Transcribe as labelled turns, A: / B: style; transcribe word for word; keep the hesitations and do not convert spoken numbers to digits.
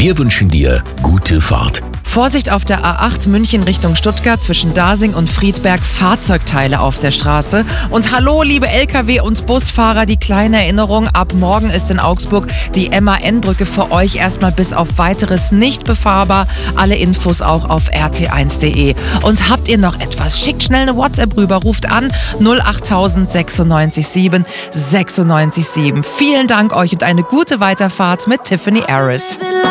A: Wir wünschen dir gute Fahrt.
B: Vorsicht auf der A acht München Richtung Stuttgart zwischen Dasing und Friedberg, Fahrzeugteile auf der Straße. Und hallo, liebe L K W- und Busfahrer, die kleine Erinnerung, ab morgen ist in Augsburg die M A N-Brücke für euch erstmal bis auf Weiteres nicht befahrbar. Alle Infos auch auf r t eins punkt d e. Und habt ihr noch etwas? Schickt schnell eine WhatsApp rüber, ruft an null acht null null sechs sieben sieben sechs sieben. Vielen Dank euch und eine gute Weiterfahrt mit Tiffany Harris.